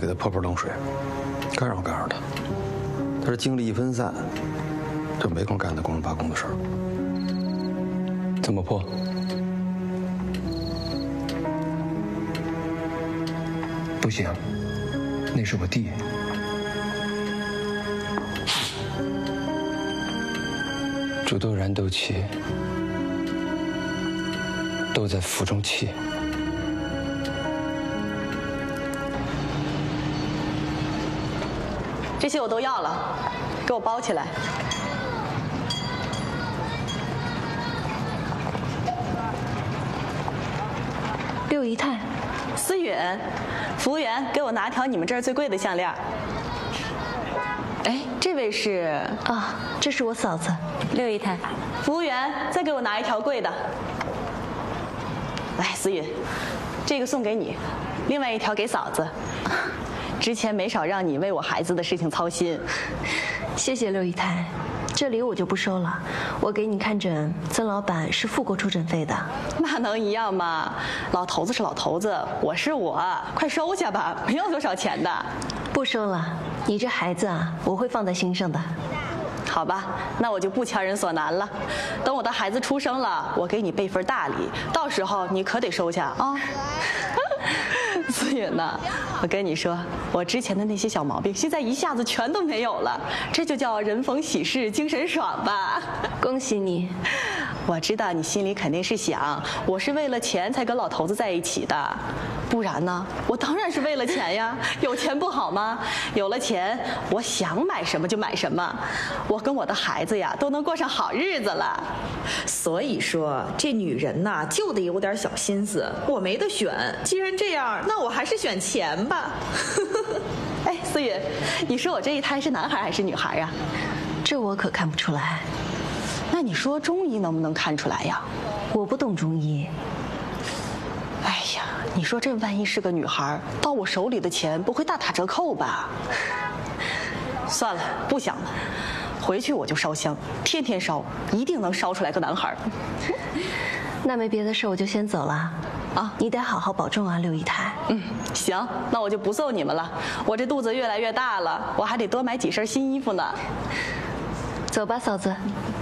他泼盆冷水，该让他。他是精力一分散，就没空干那工人罢工的事儿。怎么破？ 不行，那是我弟。煮豆燃豆萁，豆在釜中泣。 这些我都要了，给我包起来。 六姨太， 思允，服务员，给我拿条你们这儿最贵的项链。哎，这位是啊，这是我嫂子六姨太。服务员，再给我拿一条贵的。来，思允，这个送给你，另外一条给嫂子。之前没少让你为我孩子的事情操心， 谢谢六姨太。这礼我就不收了，我给你看诊，曾老板是付过出诊费的。 那能一样吗？老头子是老头子，我是我，快收下吧，没有多少钱的。 不收了，你这孩子啊，我会放在心上的。 好吧，那我就不强人所难了。等我的孩子出生了，我给你备份大礼，到时候你可得收下啊。思允呐，我跟你说，我之前的那些小毛病，现在一下子全都没有了，这就叫人逢喜事精神爽吧。 恭喜你！ 我知道你心里肯定是想，我是为了钱才跟老头子在一起的，不然呢？我当然是为了钱呀，有钱不好吗？有了钱，我想买什么就买什么，我跟我的孩子呀都能过上好日子了。 所以说，这女人呐就得有点小心思。我没得选，既然这样，那我还是选钱吧。 哎，思允，你说我这一胎是男孩还是女孩呀？ 这我可看不出来。 那你说中医能不能看出来呀？ 我不懂中医。 哎呀，你说这万一是个女孩，到我手里的钱不会大打折扣吧？算了，不想了，回去我就烧香，天天烧，一定能烧出来个男孩。 那没别的事，我就先走了。啊，你得好好保重啊，六姨太。 行，那我就不送你们了。我这肚子越来越大了，我还得多买几身新衣服呢。 走吧，嫂子。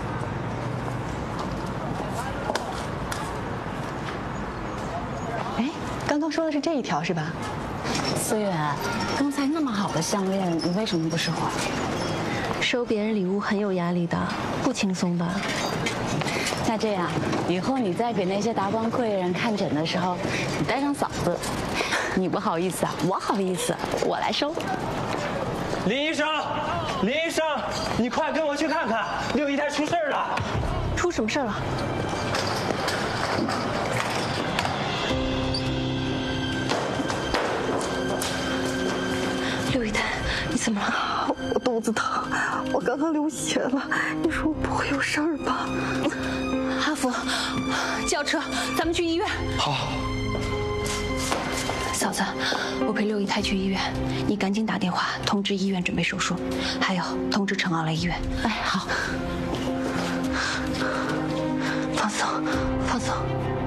哎，刚刚说的是这一条是吧？ 思远，刚才那么好的项链，你为什么不收啊？ 收别人礼物很有压力的，不轻松的。 那这样，以后你在给那些达官贵人看诊的时候，你带上嫂子。你不好意思啊，我好意思，我来收。 林医生，林医生，你快跟我去看看，六姨太出事了。 出什么事了？六姨太，你怎么了？ 我肚子疼，我刚刚流血了。你说我不会有事儿吧？ 阿福，叫车，咱们去医院。 好。 嫂子，我陪六姨太去医院，你赶紧打电话通知医院准备手术，还有通知城奥莱医院。 哎，好。 放松，放松。